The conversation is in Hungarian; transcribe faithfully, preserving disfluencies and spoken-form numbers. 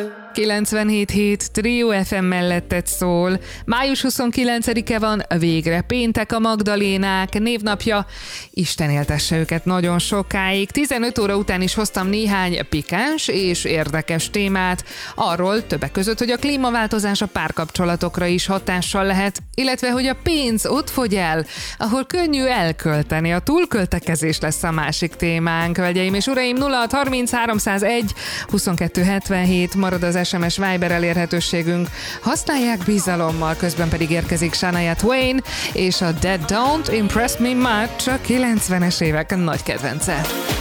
kilencvenhét hét Trio ef em melletted szól. május huszonkilencedike van, végre péntek a Magdalénák névnapja. Isten éltesse őket nagyon sokáig. tizenöt óra után is hoztam néhány pikáns és érdekes témát. Arról többek között, hogy a klímaváltozás a párkapcsolatokra is hatással lehet, illetve hogy a pénz ott fogy el, ahol könnyű elkölteni. A túlköltekezés lesz a másik témánk. Vegyeim és uraim, nulla hat harminc háromszázegy huszonkettő hetvenhét marad az es em es Viber elérhetőségünk. Használják bizalommal, közben pedig érkezik Shania Twain és a That Don't Impress Me Much, a kilencvenes évek nagy kedvence.